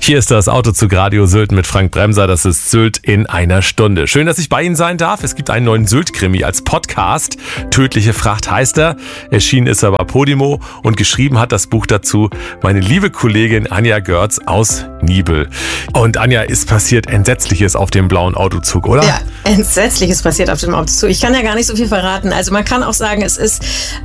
Hier ist das Autozug Radio Sylt mit Frank Bremser. Das ist Sylt in einer Stunde. Schön, dass ich bei Ihnen sein darf. Es gibt einen neuen Sylt-Krimi als Podcast. Tödliche Fracht heißt er. Erschienen ist er bei Podimo und geschrieben hat das Buch dazu meine liebe Kollegin Anja Görz aus Niebel. Und Anja, ist passiert Entsetzliches auf dem blauen Autozug, oder? Ja, Entsetzliches passiert auf dem Autozug. Ich kann ja gar nicht so viel verraten. Also man kann auch sagen, es ist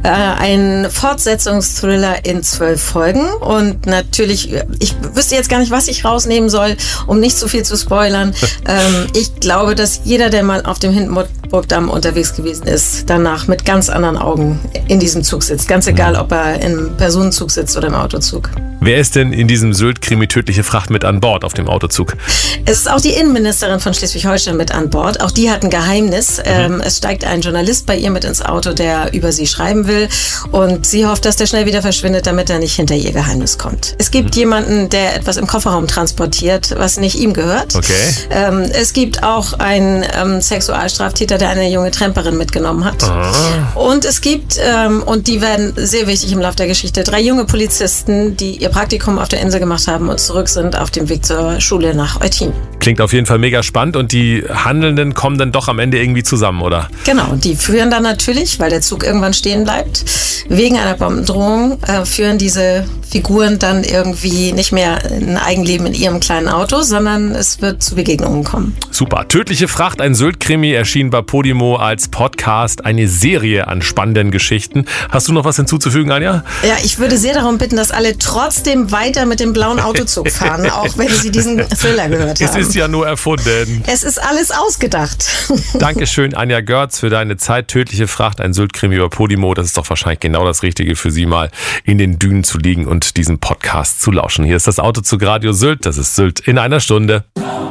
ein Fortsetzungsthriller in 12 Folgen. Und natürlich, ich wüsste jetzt gar nicht, was ich rausnehmen soll, um nicht zu viel zu spoilern. Ich glaube, dass jeder, der mal auf dem Hindenburgdamm unterwegs gewesen ist, danach mit ganz anderen Augen in diesem Zug sitzt. Ganz egal, ob er im Personenzug sitzt oder im Autozug. Wer ist denn in diesem Sylt-Krimi Tödliche Fracht mit an Bord auf dem Autozug? Es ist auch die Innenministerin von Schleswig-Holstein mit an Bord. Auch die hat ein Geheimnis. Es steigt ein Journalist bei ihr mit ins Auto, der über sie schreiben will. Und sie hofft, dass der schnell wieder verschwindet, damit er nicht hinter ihr Geheimnis kommt. Es gibt jemanden, der etwas im Kofferraum transportiert, was nicht ihm gehört. Okay. Es gibt auch einen Sexualstraftäter, der eine junge Tramperin mitgenommen hat. Und es gibt, und die werden sehr wichtig im Laufe der Geschichte, 3 junge Polizisten, die ihr Praktikum auf der Insel gemacht haben und zurück sind auf dem Weg zur Schule nach Eutin. Klingt auf jeden Fall mega spannend und die Handelnden kommen dann doch am Ende irgendwie zusammen, oder? Genau, die führen dann natürlich, weil der Zug irgendwann stehen bleibt, wegen einer Bombendrohung, führen diese Figuren dann irgendwie nicht mehr ein Eigenleben in ihrem kleinen Auto, sondern es wird zu Begegnungen kommen. Super. Tödliche Fracht, ein Sylt-Krimi, erschien bei Podimo als Podcast, eine Serie an spannenden Geschichten. Hast du noch was hinzuzufügen, Anja? Ja, ich würde sehr darum bitten, dass alle trotzdem weiter mit dem blauen Autozug fahren, auch wenn sie diesen Thriller gehört haben. Es ist ja nur erfunden. Es ist alles ausgedacht. Dankeschön, Anja Görz, für deine Zeit. Tödliche Fracht, ein Sylt-Krimi über Podimo. Das ist doch wahrscheinlich genau das Richtige für Sie, mal in den Dünen zu liegen und diesen Podcast zu lauschen. Hier ist das Autozug Radio Sylt. Das ist Sylt in einer Stunde.